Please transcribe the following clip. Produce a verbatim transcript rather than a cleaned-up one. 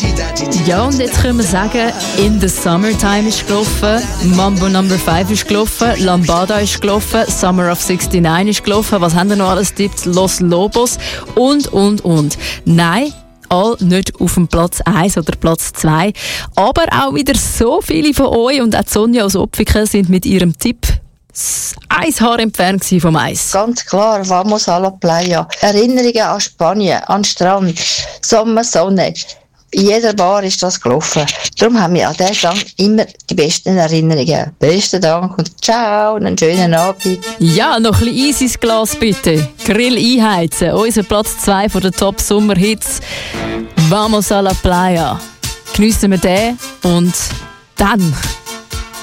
Ja, und jetzt können wir sagen, In the Summertime ist gelaufen, Mambo Number five ist gelaufen, Lambada ist gelaufen, Summer of sixty-nine ist gelaufen, was haben wir noch alles tippt? Los Lobos und, und, und. Nein, all nicht auf dem Platz eins oder Platz zwei, aber auch wieder so viele von euch und auch Sonja aus Opfiken sind mit ihrem Tipp ein Haar entfernt vom Eis. Ganz klar, Vamos a la Playa. Erinnerungen an Spanien, an den Strand, Sommer, Sonne. In jeder Bar ist das gelaufen. Darum haben wir an diesen Song immer die besten Erinnerungen. Besten Dank und ciao und einen schönen Abend. Ja, noch ein bisschen Eis ins Glas bitte. Grill einheizen. Unser Platz zwei von den Top-Sommer-Hits. Vamos a la Playa. Geniessen wir den und dann